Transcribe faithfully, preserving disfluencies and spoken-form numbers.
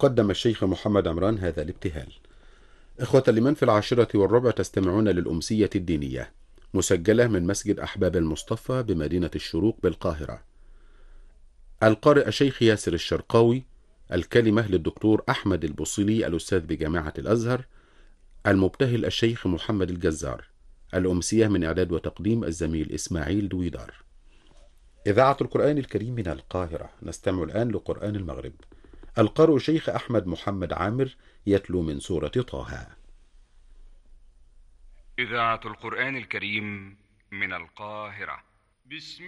قدم الشيخ محمد عمران هذا الابتهال. إخوة لمن في العاشرة والربع، تستمعون للأمسية الدينية مسجلة من مسجد أحباب المصطفى بمدينة الشروق بالقاهرة. القارئ الشيخ ياسر الشرقاوي، الكلمة للدكتور أحمد البصيلي الأستاذ بجامعة الأزهر، المبتهل الشيخ محمد الجزار. الأمسية من إعداد وتقديم الزميل إسماعيل دويدار. إذاعة القرآن الكريم من القاهرة. نستمع الآن لقرآن المغرب. القارئ الشيخ أحمد محمد عامر يتلو من سورة طه. إذاعة القرآن الكريم من القاهرة. بسم